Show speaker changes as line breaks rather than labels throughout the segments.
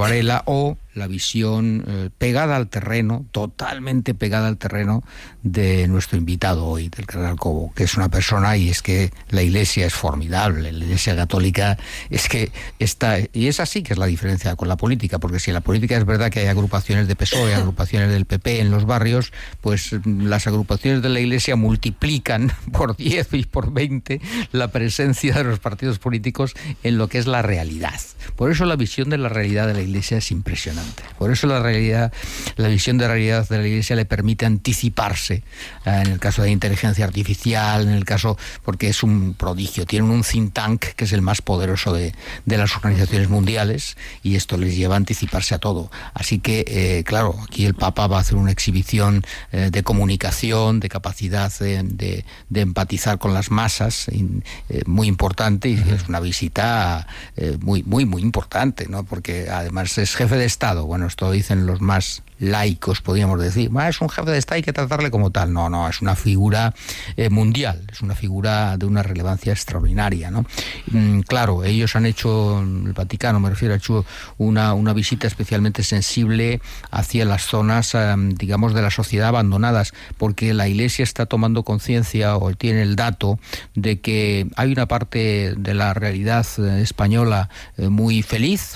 Varela, o la visión pegada al terreno, totalmente pegada al terreno, de nuestro invitado hoy, del cardenal Cobo, que es una persona, y es que la Iglesia es formidable, la Iglesia católica es que está, y es así que es la diferencia con la política, porque si en la política es verdad que hay agrupaciones de PSOE, agrupaciones del PP en los barrios, pues las agrupaciones de la Iglesia multiplican por 10 y por 20 la presencia de los partidos políticos en lo que es la realidad. Por eso la visión de la realidad de la Iglesia es impresionante. Por eso la visión de realidad de la Iglesia le permite anticiparse en el caso de inteligencia artificial, en el caso, porque es un prodigio. Tienen un think tank que es el más poderoso de las organizaciones mundiales, y esto les lleva a anticiparse a todo. Así que, claro, aquí el Papa va a hacer una exhibición de comunicación, de capacidad de empatizar con las masas, muy importante, y es una visita muy importante, ¿no? Porque además es jefe de Estado. Bueno, esto dicen los más laicos, podríamos decir. Es un jefe de Estado, hay que tratarle como tal. No, es una figura mundial, es una figura de una relevancia extraordinaria, ¿no? Claro, ellos han hecho, el Vaticano me refiero, ha hecho una visita especialmente sensible hacia las zonas, digamos, de la sociedad abandonadas, porque la Iglesia está tomando conciencia, o tiene el dato, de que hay una parte de la realidad española muy feliz.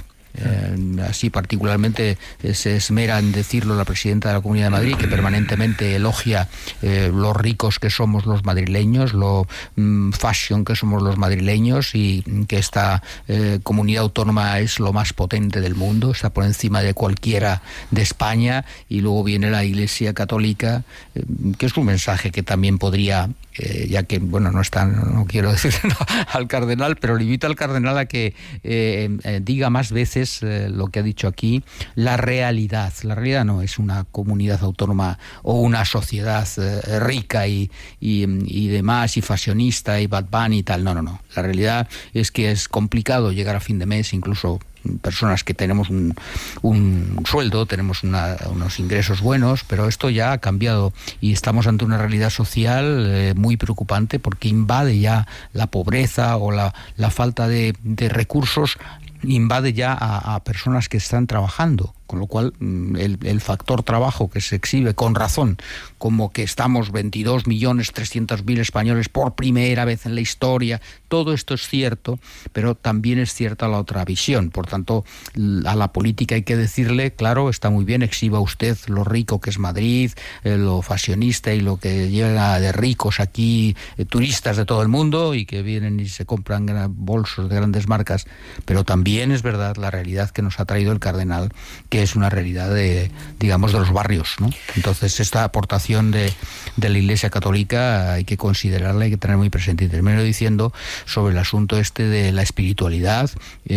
Así particularmente se esmera en decirlo la presidenta de la Comunidad de Madrid, que permanentemente elogia lo ricos que somos los madrileños, lo fashion que somos los madrileños, y que esta comunidad autónoma es lo más potente del mundo, está por encima de cualquiera de España. Y luego viene la Iglesia Católica, que es un mensaje que también podría, ya que, bueno, no quiero decir al cardenal, pero le invito al cardenal a que diga más veces lo que ha dicho aquí, la realidad. La realidad no es una comunidad autónoma o una sociedad rica y demás, y fashionista, y Bad Bunny y tal. No. La realidad es que es complicado llegar a fin de mes, incluso personas que tenemos un sueldo, tenemos unos ingresos buenos, pero esto ya ha cambiado y estamos ante una realidad social muy preocupante, porque invade ya la pobreza o la falta de recursos, invade ya a personas que están trabajando. Con lo cual, el factor trabajo, que se exhibe con razón como que estamos 22.300.000 españoles por primera vez en la historia, todo esto es cierto, pero también es cierta la otra visión. Por tanto, a la política hay que decirle, claro, está muy bien, exhiba usted lo rico que es Madrid, lo fashionista y lo que llega de ricos aquí, turistas de todo el mundo, y que vienen y se compran bolsos de grandes marcas, pero también es verdad la realidad que nos ha traído el cardenal, que es una realidad de los barrios, ¿no? Entonces, esta aportación de la Iglesia Católica hay que considerarla, hay que tener muy presente. Y termino diciendo sobre el asunto de la espiritualidad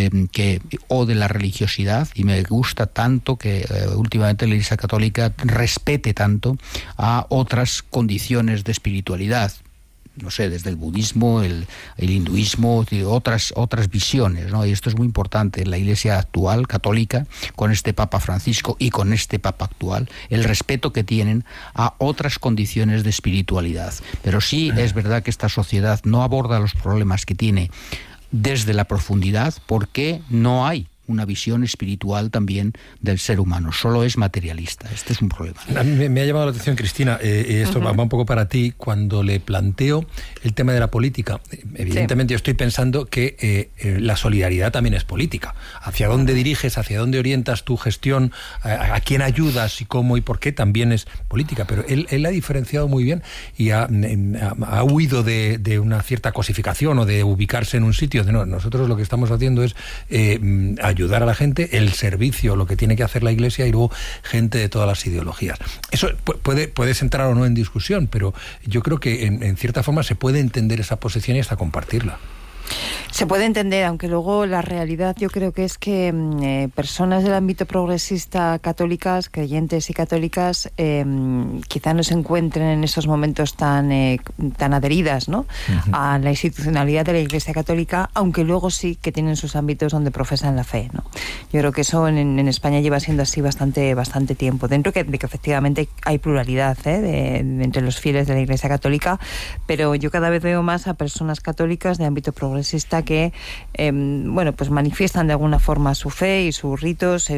o de la religiosidad, y me gusta tanto que últimamente la Iglesia Católica respete tanto a otras condiciones de espiritualidad. No sé, desde el budismo, el hinduismo, otras visiones, ¿no? Y esto es muy importante en la Iglesia actual, católica, con este Papa Francisco y con este Papa actual, el respeto que tienen a otras condiciones de espiritualidad. Pero sí es verdad que esta sociedad no aborda los problemas que tiene desde la profundidad, porque no hay una visión espiritual también del ser humano, solo es materialista. Este es un problema.
A mí me ha llamado la atención, Cristina, esto va un poco para ti, cuando le planteo el tema de la política. Evidentemente, yo estoy pensando que la solidaridad también es política. ¿Hacia dónde diriges, hacia dónde orientas tu gestión, a quién ayudas y cómo y por qué? También es política. Pero él ha diferenciado muy bien y ha huido de una cierta cosificación o de ubicarse en un sitio. No, nosotros lo que estamos haciendo es ayudar a la gente, el servicio, lo que tiene que hacer la Iglesia, y luego gente de todas las ideologías. Eso puedes entrar o no en discusión, pero yo creo que en cierta forma se puede entender esa posición y hasta compartirla.
Se puede entender, aunque luego la realidad yo creo que es que personas del ámbito progresista católicas, creyentes y católicas, quizá no se encuentren en estos momentos tan adheridas, ¿no? A la institucionalidad de la Iglesia Católica, aunque luego sí que tienen sus ámbitos donde profesan la fe, ¿no? Yo creo que eso en España lleva siendo así bastante tiempo, dentro de que efectivamente hay pluralidad entre los fieles de la Iglesia Católica, pero yo cada vez veo más a personas católicas de ámbito progresista que pues manifiestan de alguna forma su fe y sus ritos